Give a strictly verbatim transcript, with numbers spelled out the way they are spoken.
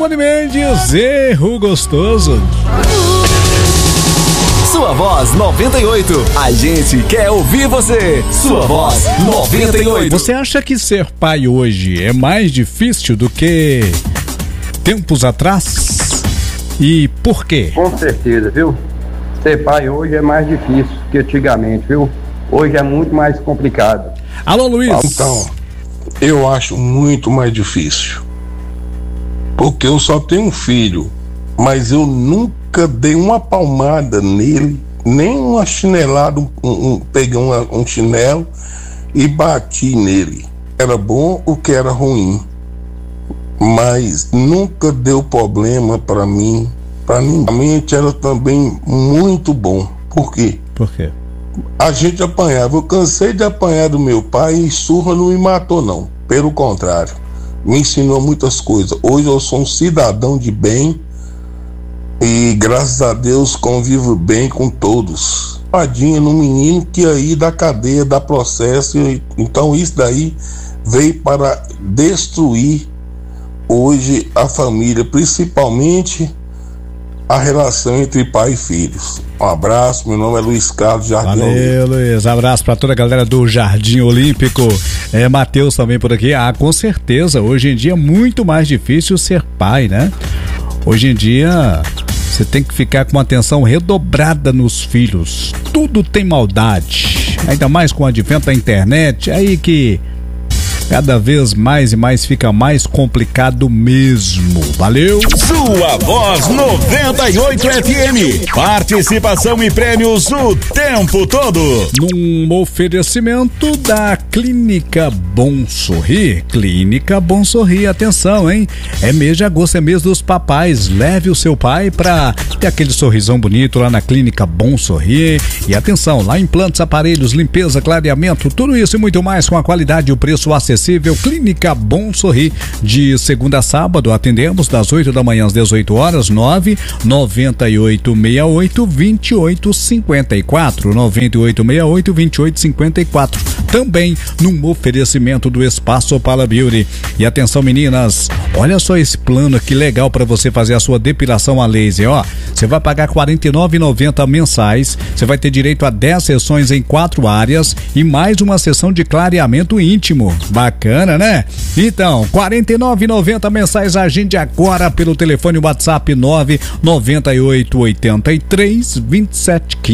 Simone Mendes, Erro Gostoso. Sua Voz noventa e oito. A gente quer ouvir você. Sua Voz noventa e oito. Você acha que ser pai hoje é mais difícil do que tempos atrás? E por quê? Com certeza, viu? Ser pai hoje é mais difícil que antigamente, viu? Hoje é muito mais complicado. Alô, Luiz. Então, eu acho muito mais difícil. Porque eu só tenho um filho, mas eu nunca dei uma palmada nele, nem uma chinelada, um, um, peguei uma, um chinelo e bati nele. Era bom o que era ruim, mas nunca deu problema para mim. Para mim, a mente era também muito bom. Por quê? Por quê? A gente apanhava. Eu cansei de apanhar do meu pai e surra não me matou, não. Pelo contrário, me ensinou muitas coisas. Hoje eu sou um cidadão de bem e, graças a Deus, convivo bem com todos. Tadinha no menino que aí da cadeia, dá processo. Então isso daí veio para destruir hoje a família, principalmente a relação entre pai e filhos. Um abraço, meu nome é Luiz Carlos Jardim Valeu, Olímpico. Luiz, abraço pra toda a galera do Jardim Olímpico. É, Matheus também por aqui. Ah, com certeza, hoje em dia é muito mais difícil ser pai, né? Hoje em dia você tem que ficar com atenção redobrada nos filhos. Tudo tem maldade, ainda mais com o advento da internet, aí que cada vez mais e mais fica mais complicado mesmo. Valeu? Sua Voz noventa e oito F M. Participação e prêmios o tempo todo. Num oferecimento da Clínica Bom Sorrir. Clínica Bom Sorrir, atenção, hein? É mês de agosto, é mês dos papais. Leve o seu pai pra ter aquele sorrisão bonito lá na Clínica Bom Sorrir. E atenção, lá implantes, aparelhos, limpeza, clareamento, tudo isso e muito mais com a qualidade e o preço acessível. Clínica Bom Sorrir, de segunda a sábado, atendemos das oito da manhã às dezoito horas, nove noventa e oito sessenta e oito, vinte e oito cinquenta e quatro, noventa e oito sessenta e oito, vinte e oito cinquenta e quatro. Também num oferecimento do Espaço Opala Beauty. E atenção, meninas, olha só esse plano aqui legal para você fazer a sua depilação a laser, ó. Você vai pagar quarenta e nove reais e noventa centavos mensais, você vai ter direito a dez sessões em quatro áreas e mais uma sessão de clareamento íntimo. Bacana, né? Então, quarenta e nove reais e noventa centavos mensais, agende agora pelo telefone WhatsApp nove nove oito oito três, vinte e sete quinze.